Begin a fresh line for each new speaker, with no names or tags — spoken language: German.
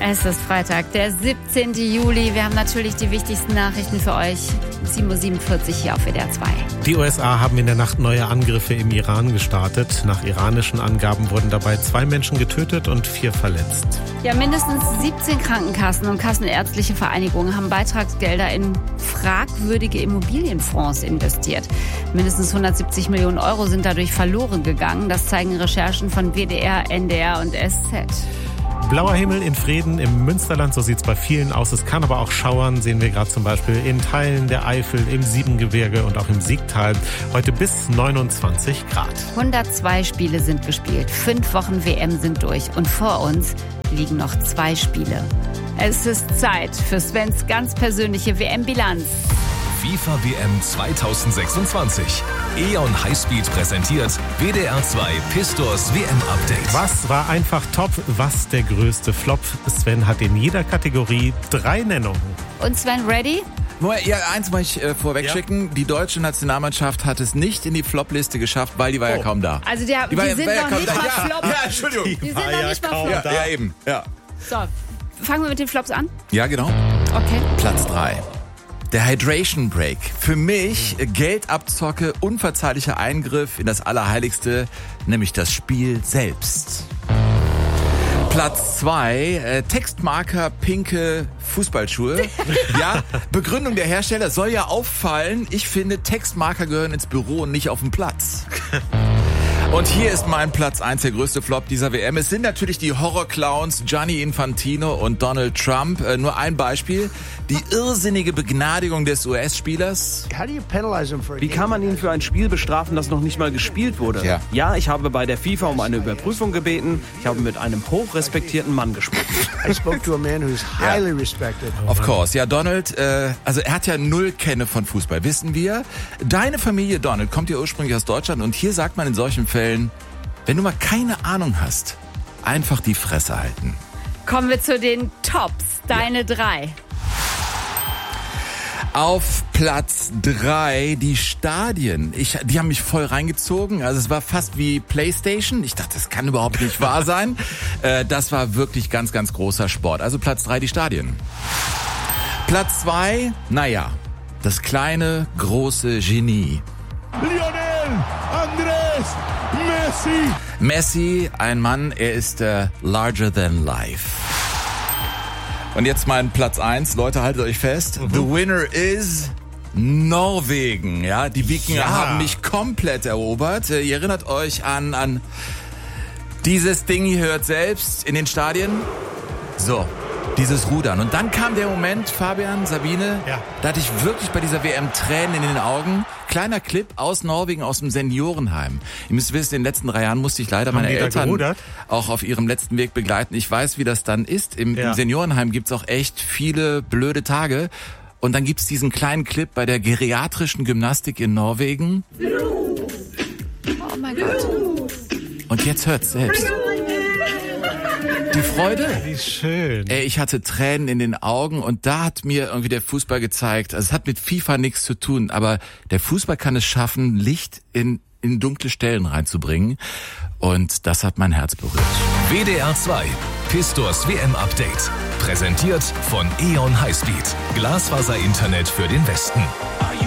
Es ist Freitag, der 17. Juli. Wir haben natürlich die wichtigsten Nachrichten für euch. 7.47 Uhr hier auf WDR 2.
Die USA haben in der Nacht neue Angriffe im Iran gestartet. Nach iranischen Angaben wurden dabei 2 Menschen getötet und 4 verletzt.
Ja, mindestens 17 Krankenkassen und kassenärztliche Vereinigungen haben Beitragsgelder in fragwürdige Immobilienfonds investiert. Mindestens 170 Millionen Euro sind dadurch verloren gegangen. Das zeigen Recherchen von WDR, NDR und SZ.
Blauer Himmel in Vreden im Münsterland, so sieht es bei vielen aus. Es kann aber auch schauern, sehen wir gerade zum Beispiel in Teilen der Eifel, im Siebengebirge und auch im Siegtal. Heute bis 29 Grad.
102 Spiele sind gespielt, 5 Wochen WM sind durch und vor uns liegen noch 2 Spiele. Es ist Zeit für Svens ganz persönliche WM-Bilanz.
FIFA WM 2026. E.ON Highspeed präsentiert WDR 2 Pistors WM-Update.
Was war einfach top? Was der größte Flop? Sven hat in jeder Kategorie 3 Nennungen.
Und Sven, ready?
Ja, eins muss ich vorweg schicken. Die deutsche Nationalmannschaft hat es nicht in die Flop-Liste geschafft, weil die war ja kaum da.
Also die sind noch nicht mal Flop.
Ja, Entschuldigung.
Die sind noch nicht mal Flop.
Ja, eben. Ja.
So, fangen wir mit den Flops an?
Ja, genau.
Okay.
Platz 3. Der Hydration Break. Für mich Geldabzocke, unverzeihlicher Eingriff in das Allerheiligste, nämlich das Spiel selbst. Platz 2, Textmarker pinke Fußballschuhe. Ja, Begründung der Hersteller soll ja auffallen. Ich finde, Textmarker gehören ins Büro und nicht auf den Platz. Und hier ist mein Platz 1, der größte Flop dieser WM. Es sind natürlich die Horrorclowns Gianni Infantino und Donald Trump. Nur ein Beispiel. Die irrsinnige Begnadigung des US-Spielers.
Wie kann man ihn für ein Spiel bestrafen, das noch nicht mal gespielt wurde? Ja, ich habe bei der FIFA um eine Überprüfung gebeten. Ich habe mit einem hochrespektierten Mann gesprochen.
Of course. Ja, Donald, also er hat ja null Kenne von Fußball, wissen wir. Deine Familie, Donald, kommt ja ursprünglich aus Deutschland und hier sagt man in solchen Fällen, wenn du mal keine Ahnung hast, einfach die Fresse halten.
Kommen wir zu den Tops. Deine 3.
Auf Platz 3 die Stadien. Die haben mich voll reingezogen. Also es war fast wie PlayStation. Ich dachte, das kann überhaupt nicht wahr sein. Das war wirklich ganz, ganz großer Sport. Also Platz 3 die Stadien. Platz 2, naja, das kleine, große Genie.
Lionel Andrés Messi.
Messi, ein Mann, er ist larger than life. Und jetzt mein Platz 1. Leute, haltet euch fest. The winner is Norwegen. Ja, die Wikinger haben mich komplett erobert. Ihr erinnert euch an dieses Ding, ihr hört selbst in den Stadien. So, dieses Rudern. Und dann kam der Moment, Fabian, Sabine, da hatte ich wirklich bei dieser WM Tränen in den Augen. Kleiner Clip aus Norwegen, aus dem Seniorenheim. Ihr müsst wissen, in den letzten 3 Jahren musste ich leider meine Eltern auch auf ihrem letzten Weg begleiten. Ich weiß, wie das dann ist. Im Seniorenheim gibt's auch echt viele blöde Tage. Und dann gibt's diesen kleinen Clip bei der geriatrischen Gymnastik in Norwegen.
Oh mein Gott.
Und jetzt hört's selbst. Die Freude.
Wie schön.
Ey, ich hatte Tränen in den Augen und da hat mir irgendwie der Fußball gezeigt, also es hat mit FIFA nichts zu tun, aber der Fußball kann es schaffen, Licht in dunkle Stellen reinzubringen und das hat mein Herz berührt.
WDR 2 Pistors WM-Update. Präsentiert von E.ON Highspeed. Glasfaser-Internet für den Westen.